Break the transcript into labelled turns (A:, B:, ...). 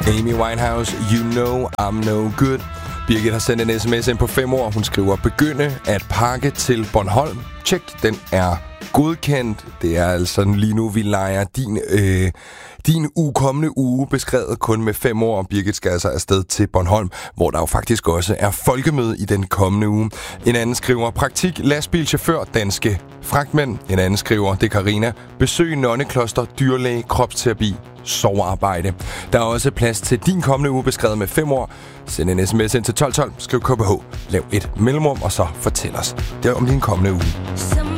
A: Amy Winehouse, You Know I'm No Good. Birgit har sendt en sms ind på 5 år. Hun skriver, begynde at pakke til Bornholm. Tjek, den er godkendt. Det er altså lige nu, vi leger din kommende uge beskrevet kun med 5 år. Birgit skal altså afsted til Bornholm, hvor der jo faktisk også er folkemøde i den kommende uge. En anden skriver, praktik, lastbilchauffør, danske fragtmænd. En anden skriver, det er Karina, besøg nonnekloster, dyrlæge, kropsterapi, sovearbejde. Der er også plads til din kommende uge beskrevet med 5 år. Send en sms ind til 1212, skriv KBH, lav et mellemrum, og så fortæl os det om din kommende uge.